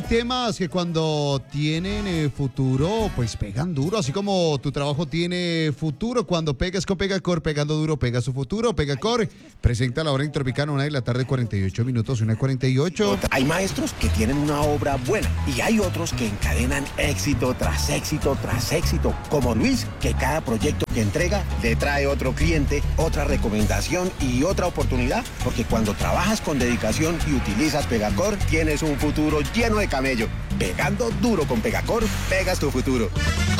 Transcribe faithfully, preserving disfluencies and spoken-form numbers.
temas que cuando tienen eh, futuro, pues pegan duro, así como tu trabajo tiene futuro. Cuando pegas con Pegacor, pegando duro, pega su futuro. Pegacor presenta la hora en Tropicana, una de la tarde, cuarenta y ocho minutos, una cuarenta y ocho. Hay maestros que tienen una obra buena y hay otros que encadenan éxito tras éxito tras éxito, como Luis, que cada proyecto que entrega le trae otro cliente, otra recomendación y otra oportunidad, porque cuando trabajas con dedicación y utilizas Pegacor, tienes un futuro lleno de camello. Pegando duro con Pegacor, pegas tu futuro.